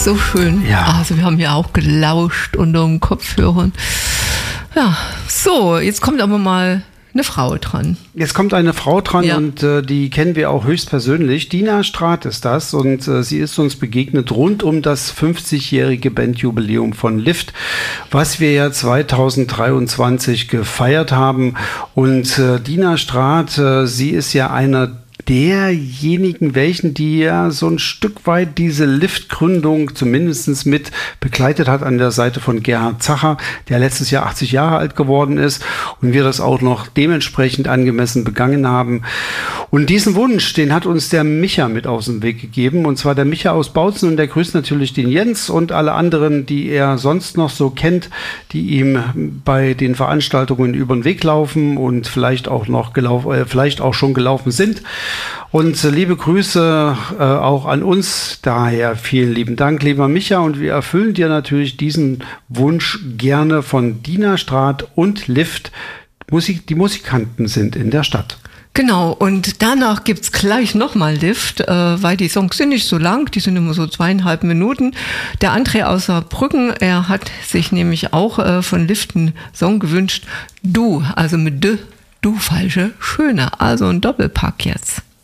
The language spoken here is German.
so schön. Ja. Also wir haben ja auch gelauscht unter dem Kopfhörern. Ja, so, jetzt kommt aber mal eine Frau dran. Jetzt kommt eine Frau dran, Ja. und die kennen wir auch höchstpersönlich. Dina Straat ist das, und sie ist uns begegnet rund um das 50-jährige Bandjubiläum von Lift, was wir ja 2023 gefeiert haben. Und Dina Straat, sie ist ja einer derjenigen, die ja so ein Stück weit diese Lift-Gründung zumindest mit begleitet hat an der Seite von Gerhard Zacher, der letztes Jahr 80 Jahre alt geworden ist, und wir das auch noch dementsprechend angemessen begangen haben. Und diesen Wunsch, den hat uns der Micha mit aus dem Weg gegeben, und zwar der Micha aus Bautzen, und der grüßt natürlich den Jens und alle anderen, die er sonst noch so kennt, die ihm bei den Veranstaltungen über den Weg laufen und vielleicht auch schon gelaufen sind. Und liebe Grüße auch an uns. Daher vielen lieben Dank, lieber Micha. Und wir erfüllen dir natürlich diesen Wunsch gerne von Dina Straat und Lift. Die Musikanten sind in der Stadt. Genau, und danach gibt's gleich nochmal Lift, weil die Songs sind nicht so lang, die sind immer so 2,5 Minuten. Der André aus Saarbrücken, er hat sich nämlich auch von Lift einen Song gewünscht. Du, also mit D, du falsche Schöne, also ein Doppelpack jetzt.